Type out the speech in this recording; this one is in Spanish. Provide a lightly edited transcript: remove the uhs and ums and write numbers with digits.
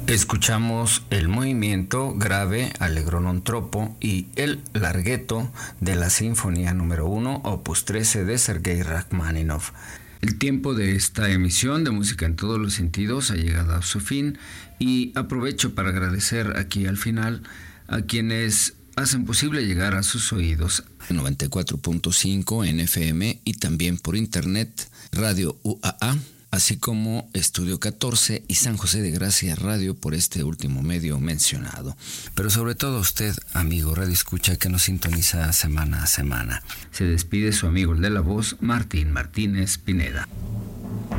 Escuchamos el movimiento grave Allegro non troppo y el larghetto de la Sinfonía número 1, opus 13 de Sergei Rachmaninoff. El tiempo de esta emisión de Música en Todos los Sentidos ha llegado a su fin y aprovecho para agradecer aquí al final a quienes hacen posible llegar a sus oídos 94.5 en FM y también por internet Radio UAA, así como Estudio 14 y San José de Gracia Radio por este último medio mencionado. Pero sobre todo usted, amigo Radio Escucha, que nos sintoniza semana a semana. Se despide su amigo el de la voz, Martín Martínez Pineda.